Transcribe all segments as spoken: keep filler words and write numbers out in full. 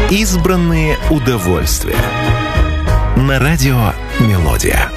Избранные удовольствия. На радио «Мелодия».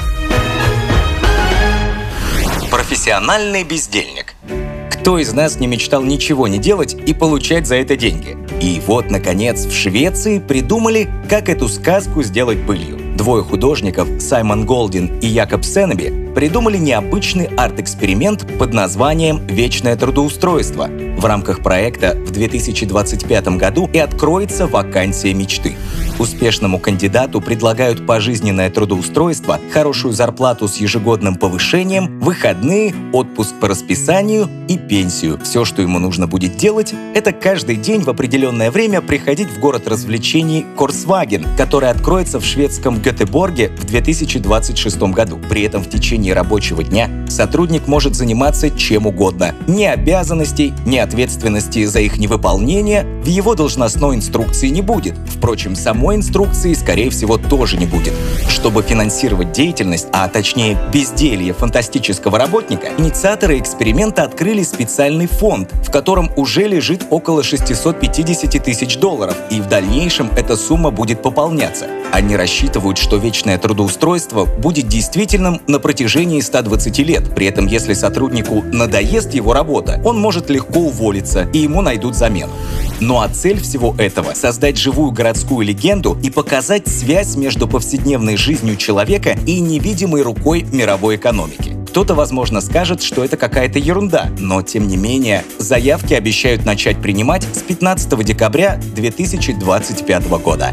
Профессиональный бездельник. Кто из нас не мечтал ничего не делать и получать за это деньги? И вот, наконец, в Швеции придумали, как эту сказку сделать былью. Двое художников, Саймон Голдин и Якоб Сеннеби, придумали необычный арт-эксперимент под названием «Вечное трудоустройство». В рамках проекта в две тысячи двадцать пятом году и откроется вакансия мечты. Успешному кандидату предлагают пожизненное трудоустройство, хорошую зарплату с ежегодным повышением, выходные, отпуск по расписанию и пенсию. Все, что ему нужно будет делать, это каждый день в определенное время приходить в город развлечений Корсваген, который откроется в шведском Гетеборге в две тысячи двадцать шестом году. При этом в течение рабочего дня сотрудник может заниматься чем угодно. Ни обязанностей, ни ответственности за их невыполнение в его должностной инструкции не будет. Впрочем, самой инструкции, скорее всего, тоже не будет. Чтобы финансировать деятельность, а точнее безделье фантастического работника, инициаторы эксперимента открыли специальный фонд, в котором уже лежит около шестьсот пятьдесят тысяч долларов, и в дальнейшем эта сумма будет пополняться. Они рассчитывают, что вечное трудоустройство будет действительным на протяжении ста двадцати лет. При этом, если сотруднику надоест его работа, он может легко уволиться, и ему найдут замену. Ну а цель всего этого — создать живую городскую легенду и показать связь между повседневной жизнью человека и невидимой рукой мировой экономики. Кто-то, возможно, скажет, что это какая-то ерунда, но, тем не менее, заявки обещают начать принимать с пятнадцатого декабря две тысячи двадцать пятого года.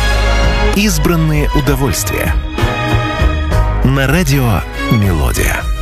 Избранные удовольствия. На радио «Мелодия».